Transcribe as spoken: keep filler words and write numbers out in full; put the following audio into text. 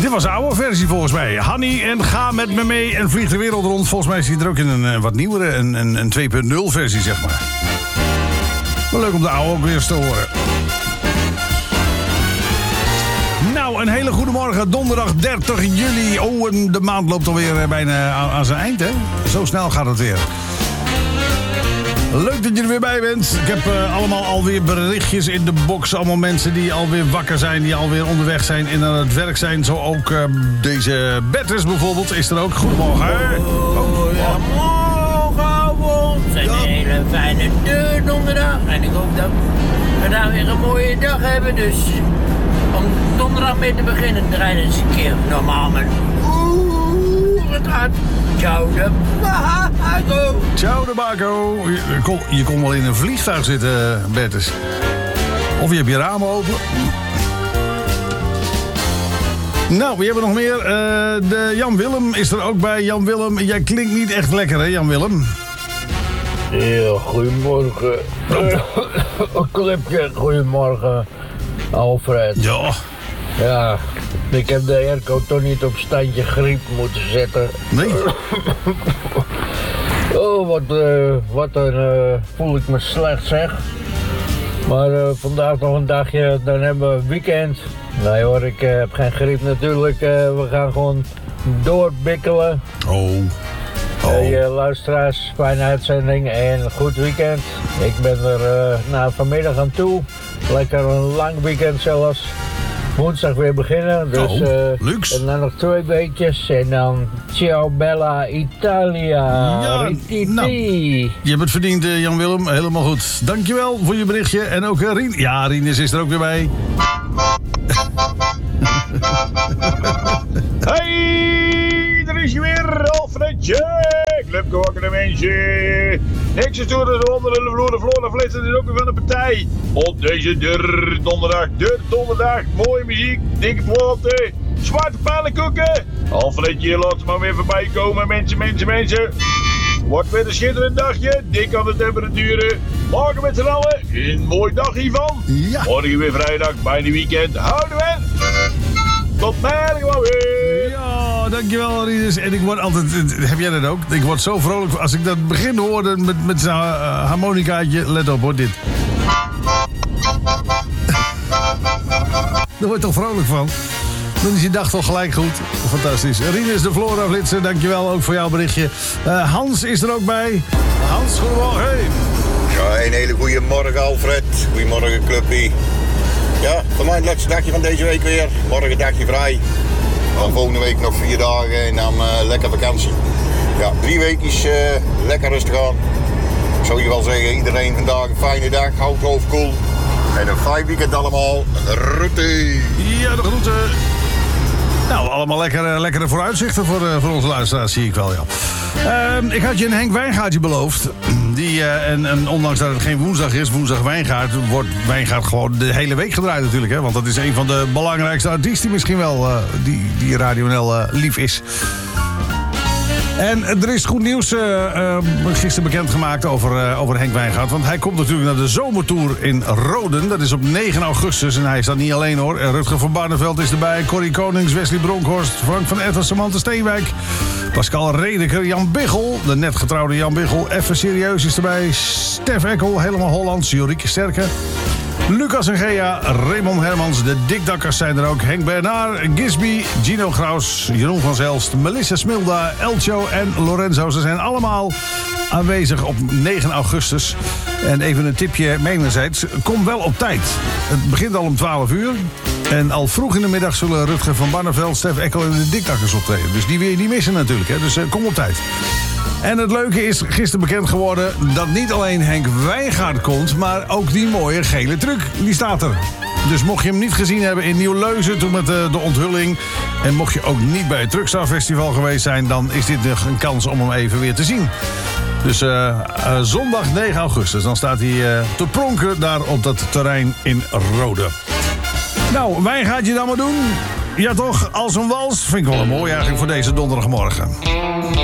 Dit was de oude versie volgens mij. Hanny en Ga met me mee en vlieg de wereld rond. Volgens mij zit er ook in een uh, wat nieuwere, een, een, een twee punt nul versie, zeg maar. Wel leuk om de oude ook weer eens te horen. Nou, een hele goede morgen. Donderdag dertig juli. Oh, en de maand loopt alweer bijna aan, aan zijn eind, hè? Zo snel gaat het weer. Leuk dat je er weer bij bent. Ik heb uh, allemaal alweer berichtjes in de box. Allemaal mensen die alweer wakker zijn, die alweer onderweg zijn en aan het werk zijn. Zo ook uh, deze Bertus bijvoorbeeld is er ook. Goedemorgen. Oh, oh, ja, morgenavond. Het is een hele fijne de donderdag. En ik hoop dat we daar weer een mooie dag hebben. Dus om donderdag mee te beginnen, draaien eens een keer normaal met oeh, het gaat. Ciao de Bago. Ciao de Bago. Je kon, je kon wel in een vliegtuig zitten, Bertus. Of je hebt je ramen open. Nou, wie hebben we nog meer? Uh, de Jan Willem is er ook bij. Jan Willem, jij klinkt niet echt lekker, hè, Jan Willem? Ja, goedemorgen. Een clipje, goedemorgen, Alfred. Ja. Ja, ik heb de airco toch niet op standje griep moeten zetten. Nee. Oh, wat, uh, wat een, uh, voel ik me slecht, zeg. Maar uh, vandaag nog een dagje, dan hebben we weekend. Nee hoor, ik uh, heb geen griep natuurlijk. Uh, we gaan gewoon doorbikkelen. Oh. Oh. Hey, uh, luisteraars, fijne uitzending en een goed weekend. Ik ben er uh, na vanmiddag aan toe. Lekker een lang weekend zelfs. Woensdag weer beginnen, dus oh, uh, luxe. En dan nog twee weekjes en dan ciao bella Italia. Ja, nou, je hebt het verdiend, uh, Jan Willem, helemaal goed. Dankjewel voor je berichtje en ook uh, Rien. Ja, Rinus is er ook weer bij. Hey, daar is je weer, Alfredje. Clubke wakker de mensen. Niks is toe, de onder de vloer, de vloer, de flitsen is ook weer van de partij. Op deze der donderdag, der donderdag. Mooie muziek, dikke platen, zwarte pannenkoeken. Alfredje, laat het maar weer voorbij komen, mensen, mensen, mensen. Wordt weer een schitterend dagje, dik aan de temperaturen. Morgen met z'n allen een mooi dag hiervan. Ja. Morgen weer vrijdag, bijna weekend. Houden we. Tot morgen maar weer. Ja, dankjewel Rinus. En ik word altijd, heb jij dat ook? Ik word zo vrolijk als ik dat begin hoorde met, met zijn uh, harmonicaatje. Let op hoor, dit. Daar word je toch vrolijk van? Dan is je dag toch gelijk goed. Fantastisch. Rinus de Flora Flitsen, dankjewel ook voor jouw berichtje. Uh, Hans is er ook bij. Hans, goedemorgen. Hey. Ja, een hele goede morgen Alfred. Goedemorgen clubpie. Ja, voor mij het laatste dagje van deze week weer. Morgen dagje vrij. Dan volgende week nog vier dagen en dan uh, lekker vakantie. Ja, drie weekjes uh, lekker rustig aan. Ik zou je wel zeggen, iedereen vandaag een fijne dag. Houd het hoofd koel. En een fijn weekend allemaal. Groeten. Ja, de groeten. Nou, allemaal lekkere, lekkere vooruitzichten voor, uh, voor onze luisteraars, zie ik wel, ja. Uh, ik had je een Henk Wijngaardje beloofd. Die, uh, en, en ondanks dat het geen woensdag is, woensdag Wijngaard, wordt Wijngaard gewoon de hele week gedraaid natuurlijk. Hè? Want dat is een van de belangrijkste artiesten misschien wel, uh, die, die Radio N L uh, lief is. En er is goed nieuws uh, uh, gisteren bekendgemaakt over, uh, over Henk Wijngaard. Want hij komt natuurlijk naar de zomertour in Roden. Dat is op negen augustus. En hij staat niet alleen hoor. Rutger van Barneveld is erbij. Corrie Konings, Wesley Bronkhorst, Frank van Etten, Samantha Steenwijk. Pascal Redeker, Jan Biggel. De net getrouwde Jan Biggel. Even serieus is erbij. Stef Eckel, helemaal Hollands. Jorieke Sterke. Lucas en Gea, Raymond Hermans, de Dikdakkers zijn er ook. Henk Bernard, Gisby, Gino Graus, Jeroen van Zelst, Melissa Smilda, Elcho en Lorenzo. Ze zijn allemaal aanwezig op negen augustus. En even een tipje mijnerzijds, kom wel op tijd. Het begint al om twaalf uur. En al vroeg in de middag zullen Rutger van Barneveld, Stef Eckel en de Dikdakkers optreden. Dus die wil je niet missen natuurlijk, hè? Dus uh, kom op tijd. En het leuke is gisteren bekend geworden dat niet alleen Henk Wijngaard komt, maar ook die mooie gele truck, die staat er. Dus mocht je hem niet gezien hebben in Nieuw-Leuzen toen met de, de onthulling, en mocht je ook niet bij het Truckstar Festival geweest zijn, dan is dit nog een kans om hem even weer te zien. Dus uh, uh, zondag negen augustus, dan staat hij uh, te pronken daar op dat terrein in Rode. Nou, Wijngaard je dan maar doen? Ja toch, als een wals. Vind ik wel mooi eigenlijk voor deze donderdagmorgen.